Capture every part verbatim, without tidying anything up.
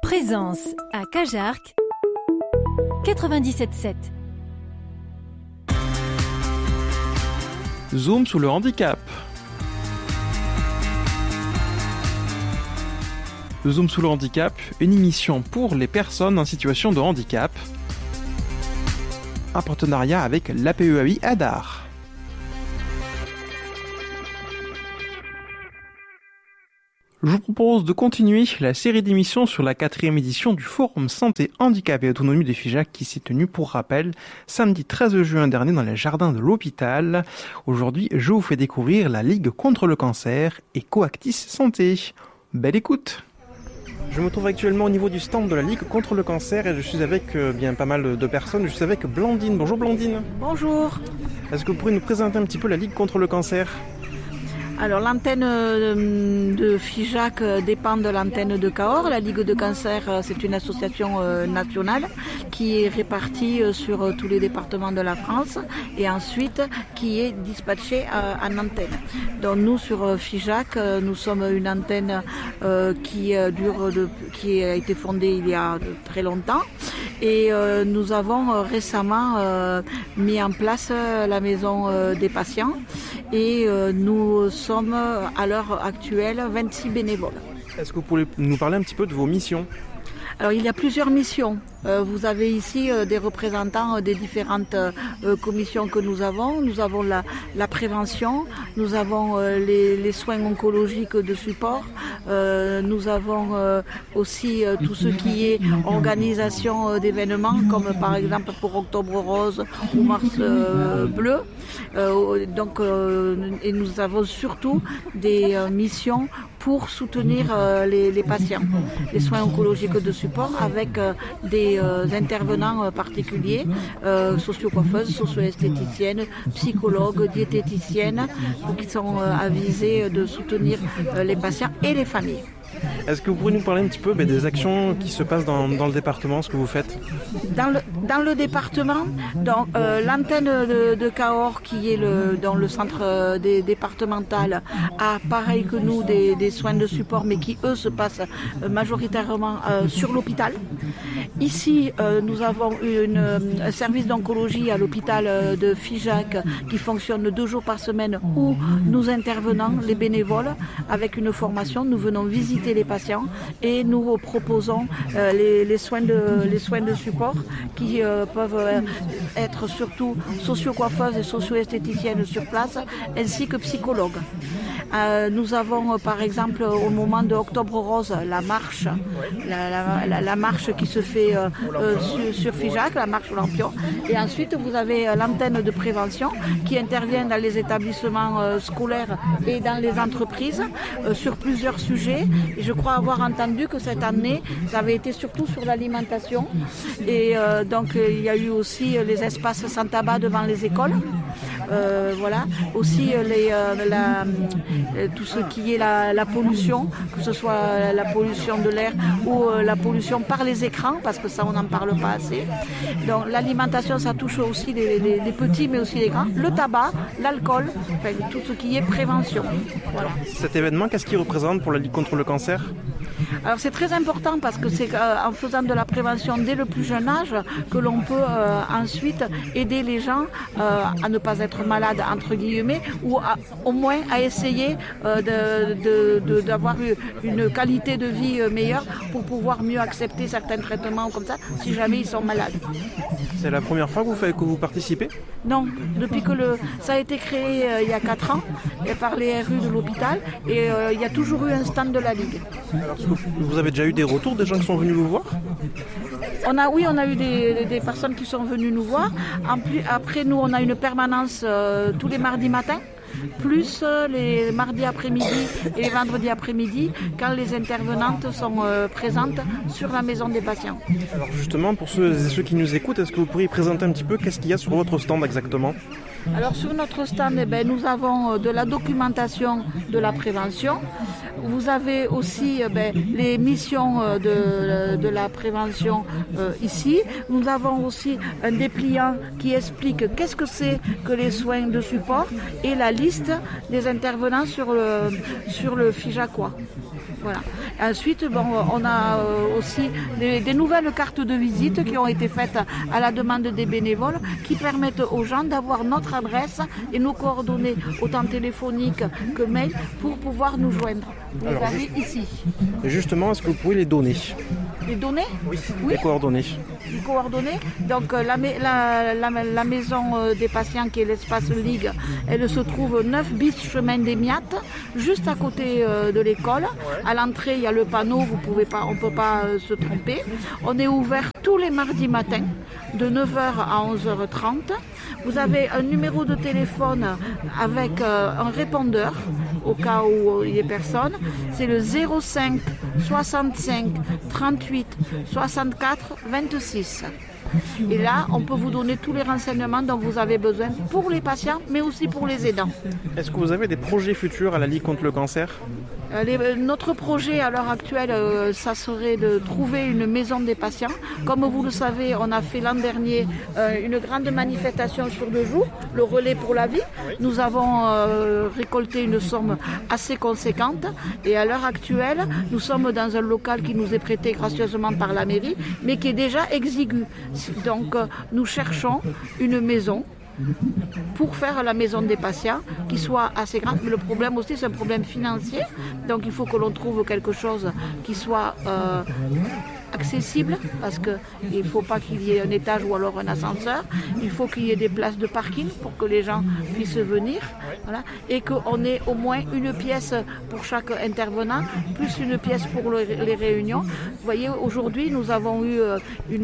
Présence à Cajarc quatre-vingt-dix-sept sept. Zoom sur le handicap. Zoom sur le handicap, une émission pour les personnes en situation de handicap. Un partenariat avec l'A P E A I Hadar. Je vous propose de continuer la série d'émissions sur la quatrième édition du Forum Santé, Handicap et Autonomie de Figeac qui s'est tenu, pour rappel, samedi treize juin dernier dans les jardins de l'hôpital. Aujourd'hui, je vous fais découvrir la Ligue contre le cancer et Coactis Santé. Belle écoute! Je me trouve actuellement au niveau du stand de la Ligue contre le cancer et je suis avec euh, bien pas mal de personnes. Je suis avec Blandine. Bonjour Blandine. Bonjour. Est-ce que vous pourriez nous présenter un petit peu la Ligue contre le cancer ? Alors l'antenne de Figeac dépend de l'antenne de Cahors. La Ligue de cancer, c'est une association nationale qui est répartie sur tous les départements de la France et ensuite qui est dispatchée en antenne. Donc nous sur Figeac, nous sommes une antenne qui dure, de, qui a été fondée il y a très longtemps. Et euh, nous avons euh, récemment euh, mis en place euh, la maison euh, des patients et euh, nous sommes à l'heure actuelle vingt-six bénévoles. Est-ce que vous pouvez nous parler un petit peu de vos missions ? Alors il y a plusieurs missions. Euh, vous avez ici euh, des représentants euh, des différentes euh, commissions que nous avons. Nous avons la, la prévention, nous avons euh, les, les soins oncologiques de support, euh, nous avons euh, aussi euh, tout ce qui est organisation euh, d'événements comme par exemple pour Octobre Rose ou Mars euh, Bleu. Euh, donc, euh, et nous avons surtout des euh, missions pour soutenir euh, les, les patients, les soins oncologiques de support avec euh, des euh, intervenants euh, particuliers, euh, socio-coiffeuses, socio-esthéticiennes, psychologues, diététiciennes, qui sont euh, avisés de soutenir euh, les patients et les familles. Est-ce que vous pourriez nous parler un petit peu bah, des actions qui se passent dans, dans le département, ce que vous faites ? Dans le, dans le département, donc, euh, l'antenne de, de Cahors, qui est le, dans le centre euh, des, départemental, a pareil que nous des, des soins de support, mais qui eux se passent euh, majoritairement euh, sur l'hôpital. Ici, euh, nous avons une, un service d'oncologie à l'hôpital euh, de Figeac qui fonctionne deux jours par semaine où nous intervenons, les bénévoles, avec une formation. Nous venons visiter les patients et nous proposons euh, les, les, soins de, les soins de support qui euh, peuvent euh, être surtout socio-coiffeuses et socio-esthéticiennes sur place ainsi que psychologues. Euh, nous avons euh, par exemple au moment de Octobre Rose la marche, la, la, la, la marche qui se fait euh, euh, sur, sur Figeac, la marche Lampion. Et ensuite vous avez euh, l'antenne de prévention qui intervient dans les établissements euh, scolaires et dans les entreprises euh, sur plusieurs sujets. Et je crois avoir entendu que cette année, ça avait été surtout sur l'alimentation. Et euh, donc euh, il y a eu aussi euh, les espaces sans tabac devant les écoles. Euh, voilà. Aussi euh, les, euh, la, euh, tout ce qui est la, la pollution, que ce soit la pollution de l'air ou euh, la pollution par les écrans, parce que ça on n'en parle pas assez. Donc l'alimentation, ça touche aussi les, les, les petits mais aussi les grands. Le tabac, l'alcool, enfin, tout ce qui est prévention. Voilà. Cet événement, qu'est-ce qu'il représente pour la Ligue contre le cancer ? Alors c'est très important parce que c'est euh, en faisant de la prévention dès le plus jeune âge que l'on peut euh, ensuite aider les gens euh, à ne pas être malades entre guillemets ou à, au moins à essayer euh, de, de, de, d'avoir une qualité de vie meilleure pour pouvoir mieux accepter certains traitements comme ça si jamais ils sont malades. C'est la première fois que vous, faites, que vous participez ? Non, depuis que le, ça a été créé euh, il y a quatre ans par les R U de l'hôpital et euh, il y a toujours eu un stand de la Ligue. Alors, vous avez déjà eu des retours des gens qui sont venus vous voir ? On a, oui, on a eu des, des personnes qui sont venues nous voir. En plus, après, nous, on a une permanence euh, tous les mardis matins, plus euh, les mardis après-midi et les vendredis après-midi, quand les intervenantes sont euh, présentes sur la maison des patients. Alors justement, pour ceux et ceux qui nous écoutent, est-ce que vous pourriez présenter un petit peu qu'est-ce qu'il y a sur votre stand exactement ? Alors sur notre stand, eh bien, nous avons de la documentation de la prévention. Vous avez aussi eh bien, les missions de, de la prévention euh, ici. Nous avons aussi un dépliant qui explique qu'est-ce que c'est que les soins de support et la liste des intervenants sur le, sur le Figeacois. Voilà. Ensuite, bon, on a aussi des, des nouvelles cartes de visite qui ont été faites à la demande des bénévoles qui permettent aux gens d'avoir notre adresse et nos coordonnées, autant téléphoniques que mail, pour pouvoir nous joindre. Vous les avez juste, ici. Et justement, est-ce que vous pouvez les donner ? Les données ? Oui, oui, les coordonnées. Les coordonnées. Donc la, la, la, la maison des patients qui est l'espace Ligue, elle se trouve neuf bis chemin des Miattes, juste à côté de l'école. À l'entrée, il y a le panneau, vous pouvez pas, on ne peut pas se tromper. On est ouvert tous les mardis matins, de neuf heures à onze heures trente. Vous avez un numéro de téléphone avec un répondeur, au cas où il n'y ait personne. C'est le zéro cinq soixante-cinq trente-huit soixante-quatre vingt-six. Et là, on peut vous donner tous les renseignements dont vous avez besoin pour les patients, mais aussi pour les aidants. Est-ce que vous avez des projets futurs à la Ligue contre le cancer ? Euh, les, notre projet à l'heure actuelle, euh, ça serait de trouver une maison des patients. Comme vous le savez, on a fait l'an dernier euh, une grande manifestation sur deux jours, le relais pour la vie. Nous avons euh, récolté une somme assez conséquente et à l'heure actuelle, nous sommes dans un local qui nous est prêté gracieusement par la mairie, mais qui est déjà exigu. Donc euh, nous cherchons une maison pour faire la maison des patients qui soit assez grande. Mais le problème aussi, c'est un problème financier. Donc il faut que l'on trouve quelque chose qui soit euh, accessible, parce qu'il ne faut pas qu'il y ait un étage ou alors un ascenseur. Il faut qu'il y ait des places de parking pour que les gens puissent venir. Voilà. Et qu'on ait au moins une pièce pour chaque intervenant, plus une pièce pour le, les réunions. Vous voyez, aujourd'hui, nous avons eu une,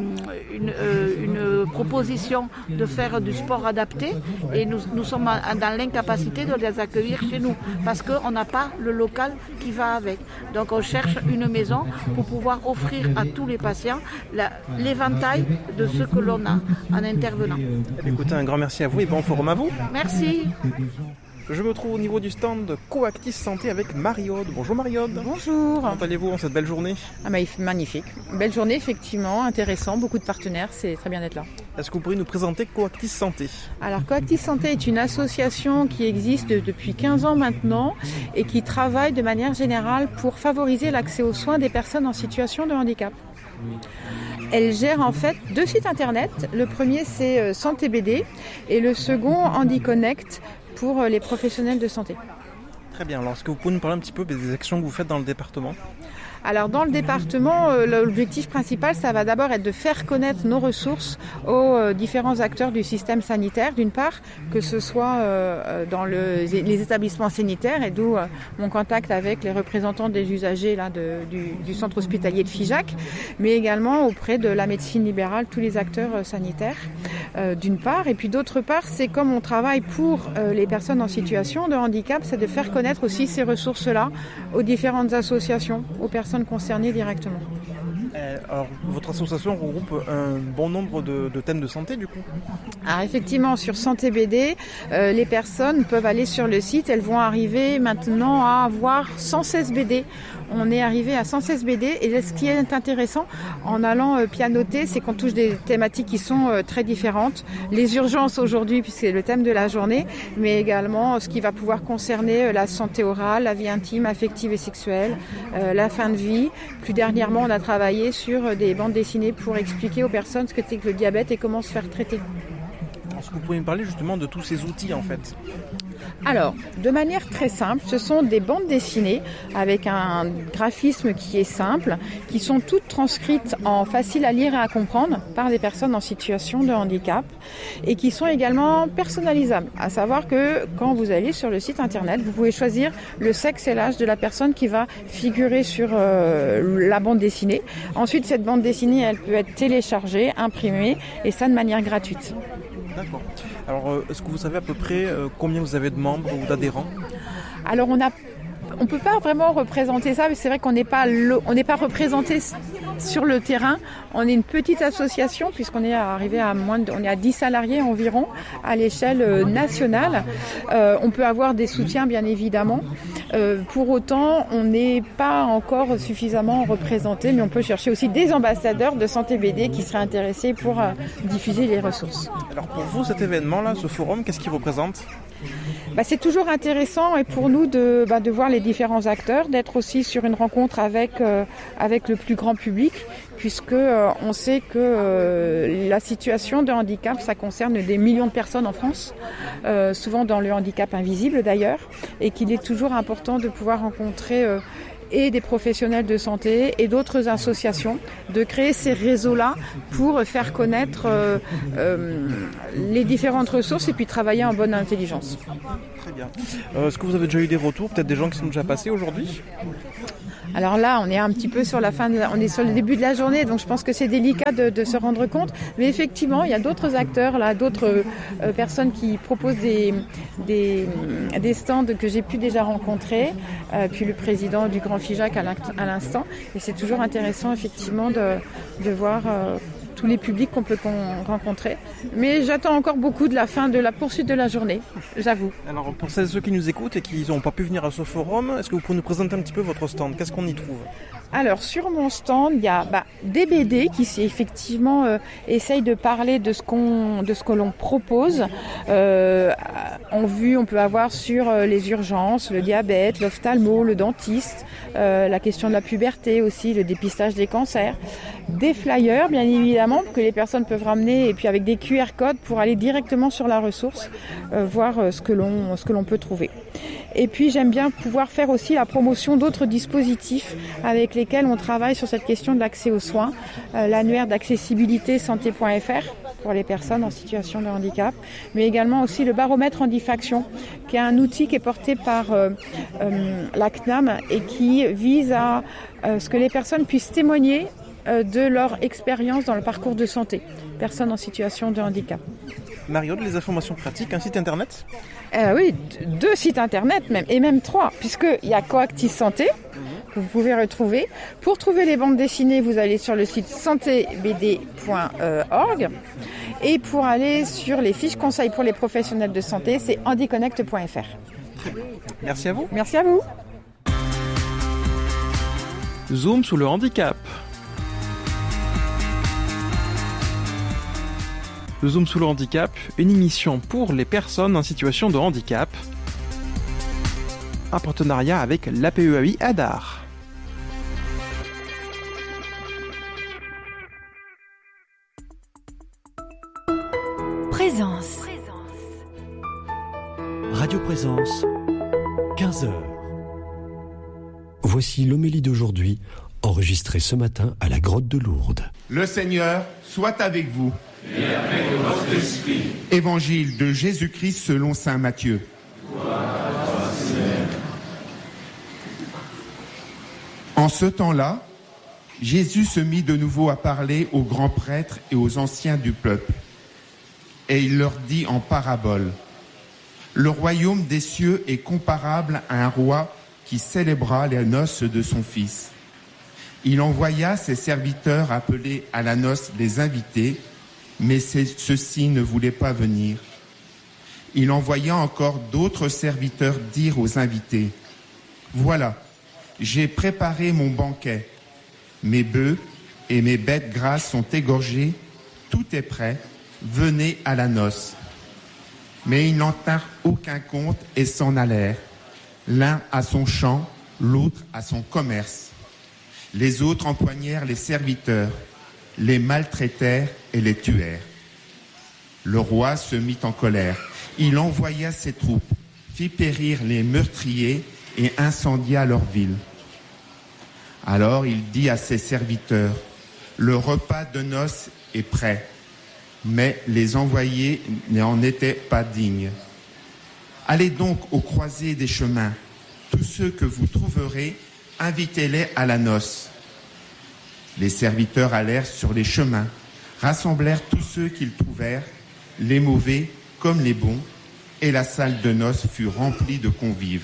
une, une proposition de faire du sport adapté et nous, nous sommes dans l'incapacité de les accueillir chez nous parce qu'on n'a pas le local qui va avec. Donc on cherche une maison pour pouvoir offrir à tous les patients la, l'éventail de ce que l'on a en intervenant. Écoutez, un grand merci à vous et bon forum à vous. Merci. Je me trouve au niveau du stand Coactis Santé avec Marie-Aude. Bonjour Marie-Aude. Bonjour. Comment allez-vous en cette belle journée ? Ah bah, magnifique. Belle journée, effectivement, intéressant, beaucoup de partenaires, c'est très bien d'être là. Est-ce que vous pourriez nous présenter Coactis Santé ? Alors Coactis Santé est une association qui existe depuis quinze ans maintenant et qui travaille de manière générale pour favoriser l'accès aux soins des personnes en situation de handicap. Elle gère en fait deux sites internet. Le premier c'est Santé B D et le second HandiConnect pour les professionnels de santé. Très bien. Alors, est-ce que vous pouvez nous parler un petit peu des actions que vous faites dans le département ? Alors dans le département, euh, l'objectif principal, ça va d'abord être de faire connaître nos ressources aux euh, différents acteurs du système sanitaire, d'une part, que ce soit euh, dans le, les établissements sanitaires, et d'où euh, mon contact avec les représentants des usagers là, de, du, du centre hospitalier de Figeac, mais également auprès de la médecine libérale, tous les acteurs euh, sanitaires, euh, d'une part. Et puis d'autre part, c'est comme on travaille pour euh, les personnes en situation de handicap, c'est de faire connaître aussi ces ressources-là aux différentes associations, aux personnes concernées directement. Euh, alors, votre association regroupe un bon nombre de, de thèmes de santé, du coup ? Alors effectivement, sur Santé B D, euh, les personnes peuvent aller sur le site. Elles vont arriver maintenant à avoir cent seize B D. On est arrivé à cent seize B D et ce qui est intéressant en allant euh, pianoter, c'est qu'on touche des thématiques qui sont euh, très différentes. Les urgences aujourd'hui, puisque c'est le thème de la journée, mais également euh, ce qui va pouvoir concerner euh, la santé orale, la vie intime, affective et sexuelle, euh, la fin de vie. Plus dernièrement, on a travaillé sur euh, des bandes dessinées pour expliquer aux personnes ce que c'est que le diabète et comment se faire traiter. Est-ce que vous pouvez me parler justement de tous ces outils en fait ? Alors, de manière très simple, ce sont des bandes dessinées avec un graphisme qui est simple, qui sont toutes transcrites en facile à lire et à comprendre par des personnes en situation de handicap et qui sont également personnalisables. À savoir que quand vous allez sur le site internet, vous pouvez choisir le sexe et l'âge de la personne qui va figurer sur euh, la bande dessinée. Ensuite, cette bande dessinée, elle peut être téléchargée, imprimée et ça de manière gratuite. D'accord. Alors, est-ce que vous savez à peu près combien vous avez de membres ou d'adhérents ? Alors, on a, on peut pas vraiment représenter ça, mais c'est vrai qu'on n'est pas, le, on n'est pas représenté sur le terrain. On est une petite association puisqu'on est arrivé à moins de, on est à dix salariés environ à l'échelle nationale. Euh, on peut avoir des soutiens bien évidemment. Euh, pour autant, on n'est pas encore suffisamment représenté, mais on peut chercher aussi des ambassadeurs de Santé B D qui seraient intéressés pour euh, diffuser les ressources. Alors pour vous, cet événement-là, ce forum, qu'est-ce qu'il représente ? bah, c'est toujours intéressant et pour nous de, bah, de voir les différents acteurs, d'être aussi sur une rencontre avec, euh, avec le plus grand public, puisque euh, on sait que euh, la situation de handicap, ça concerne des millions de personnes en France, euh, souvent dans le handicap invisible d'ailleurs, et qu'il est toujours important de pouvoir rencontrer euh, et des professionnels de santé et d'autres associations, de créer ces réseaux-là pour faire connaître euh, euh, les différentes ressources et puis travailler en bonne intelligence. Très bien. Euh, est-ce que vous avez déjà eu des retours, peut-être des gens qui sont déjà passés aujourd'hui ? Alors là, on est un petit peu sur la fin, de la, on est sur le début de la journée, donc je pense que c'est délicat de, de se rendre compte. Mais effectivement, il y a d'autres acteurs, là, d'autres euh, personnes qui proposent des, des, des stands que j'ai pu déjà rencontrer. Euh, puis le président du Grand FIJAC à l'instant. Et c'est toujours intéressant, effectivement, de, de voir euh, tous les publics qu'on peut rencontrer. Mais j'attends encore beaucoup de la fin, de la poursuite de la journée, j'avoue. Alors pour celles ceux qui nous écoutent et qui n'ont pas pu venir à ce forum, est-ce que vous pouvez nous présenter un petit peu votre stand ? Qu'est-ce qu'on y trouve ? Alors sur mon stand, il y a bah, des B D qui effectivement euh, essayent de parler de ce qu'on, de ce que l'on propose. Euh, en vue, on peut avoir sur euh, les urgences, le diabète, l'ophtalmo, le dentiste, euh, la question de la puberté aussi, le dépistage des cancers. Des flyers, bien évidemment, que les personnes peuvent ramener, et puis avec des Q R codes pour aller directement sur la ressource, euh, voir euh, ce que l'on, ce que l'on peut trouver. Et puis j'aime bien pouvoir faire aussi la promotion d'autres dispositifs avec lesquels on travaille sur cette question de l'accès aux soins. Euh, l'annuaire d'accessibilité santé point f r pour les personnes en situation de handicap, mais également aussi le baromètre handifaction, qui est un outil qui est porté par euh, euh, la C N A M et qui vise à euh, ce que les personnes puissent témoigner euh, de leur expérience dans le parcours de santé, personnes en situation de handicap. Marie-Aude, les informations pratiques, un site internet ? euh, Oui, deux sites internet même, et même trois, puisqu'il y a Coactis Santé, que vous pouvez retrouver. Pour trouver les bandes dessinées, vous allez sur le site santé b d point org. Et pour aller sur les fiches conseils pour les professionnels de santé, c'est handiconnect point f r. Merci à vous. Merci à vous. Zoom sous le handicap. Le Zoom sous le handicap, une émission pour les personnes en situation de handicap, en partenariat avec l'A P E A I Hadar. Présence. Radio Présence, quinze heures. Voici l'homélie d'aujourd'hui, enregistrée ce matin à la grotte de Lourdes. Le Seigneur soit avec vous. Et avec votre esprit. Évangile de Jésus-Christ selon saint Matthieu. En ce temps-là, Jésus se mit de nouveau à parler aux grands prêtres et aux anciens du peuple. Et il leur dit en parabole, « Le royaume des cieux est comparable à un roi qui célébra les noces de son fils. Il envoya ses serviteurs appeler à la noce les invités, mais ceux-ci ne voulaient pas venir. Il envoya encore d'autres serviteurs dire aux invités, « Voilà, j'ai préparé mon banquet. Mes bœufs et mes bêtes grasses sont égorgés, tout est prêt, venez à la noce. » Mais ils n'en tinrent aucun compte et s'en allèrent, l'un à son champ, l'autre à son commerce. Les autres empoignèrent les serviteurs, les maltraitèrent et les tuèrent. Le roi se mit en colère. Il envoya ses troupes, fit périr les meurtriers et incendia leur ville. Alors il dit à ses serviteurs, « Le repas de noces est prêt, mais les envoyés n'en étaient pas dignes. Allez donc aux croisées des chemins. Tous ceux que vous trouverez, invitez-les à la noce. » Les serviteurs allèrent sur les chemins, rassemblèrent tous ceux qu'ils trouvèrent, les mauvais comme les bons, et la salle de noces fut remplie de convives.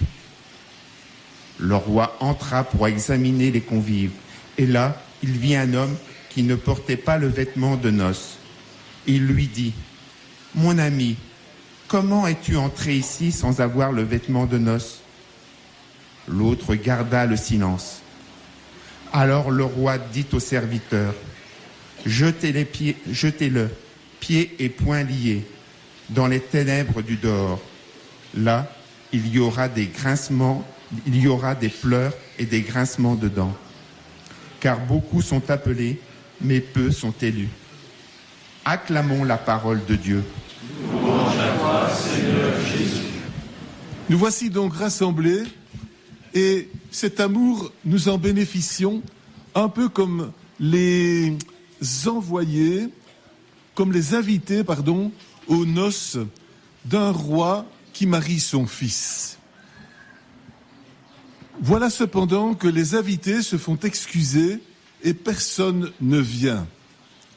Le roi entra pour examiner les convives, et là, il vit un homme qui ne portait pas le vêtement de noces. Il lui dit, « Mon ami, comment es-tu entré ici sans avoir le vêtement de noces ?» L'autre garda le silence. Alors le roi dit aux serviteurs, « Jetez les pieds, jetez-le, pieds et poings liés, dans les ténèbres du dehors. Là, il y aura des grincements, il y aura des pleurs et des grincements de dents. Car beaucoup sont appelés, mais peu sont élus. Acclamons la parole de Dieu. Louange à toi, Seigneur Jésus. Nous voici donc rassemblés et cet amour, nous en bénéficions un peu comme les envoyés, comme les invités, pardon, aux noces d'un roi qui marie son fils. Voilà cependant que les invités se font excuser et personne ne vient.